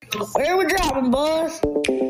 Where we dropping, boss?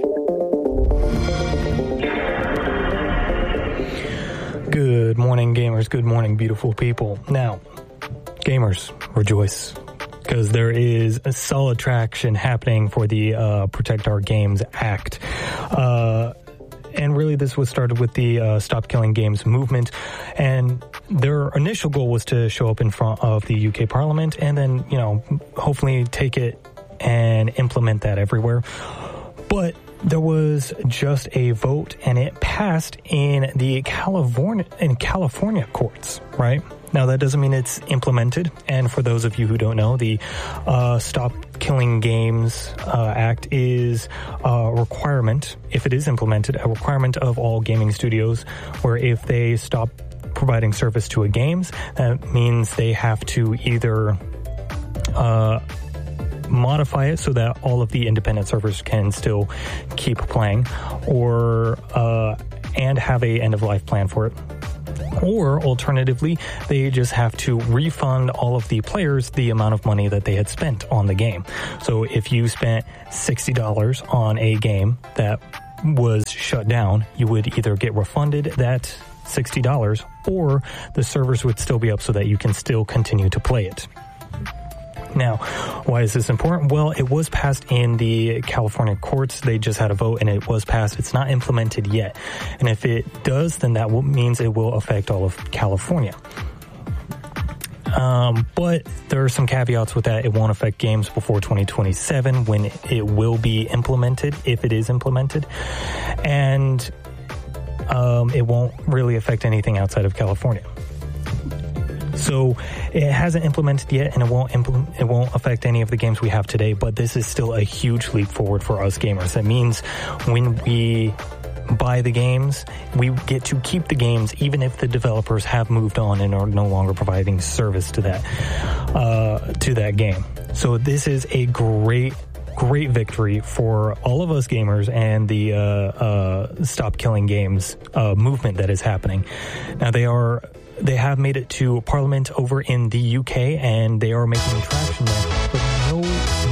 Good morning, gamers. Good morning, beautiful people. Now, gamers, rejoice, because there is a solid traction happening for the Protect Our Games Act. And really, this was started with the Stop Killing Games movement. And their initial goal was to show up in front of the UK Parliament and then, hopefully take it and implement that everywhere. But there was just a vote, and it passed in the California courts, right? Now, that doesn't mean it's implemented. And for those of you who don't know, the Stop Killing Games Act is a requirement, if it is implemented, a requirement of all gaming studios, where if they stop providing service to a games, that means they have to either modify it so that all of the independent servers can still keep playing, or and have a end-of-life plan for it. Or alternatively, they just have to refund all of the players the amount of money that they had spent on the game. So if you spent $60 on a game that was shut down, you would either get refunded that $60 or the servers would still be up so that you can still continue to play it. Now, why is this important? Well, it was passed in the California courts. They just had a vote and it was passed. It's not implemented yet. And if it does, then that means it will affect all of California. But there are some caveats with that. It won't affect games before 2027 when it will be implemented, if it is implemented. And it won't really affect anything outside of California. So it hasn't implemented yet, and it won't affect any of the games we have today, but this is still a huge leap forward for us gamers. That means when we buy the games, we get to keep the games even if the developers have moved on and are no longer providing service to that game. So this is a great victory for all of us gamers and the Stop Killing Games movement that is happening. Now they have made it to Parliament over in the UK, and they are making traction there, but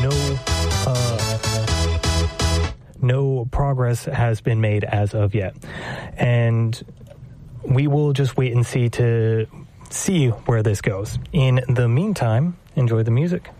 no progress has been made as of yet. And we will just wait and see where this goes. In the meantime, enjoy the music.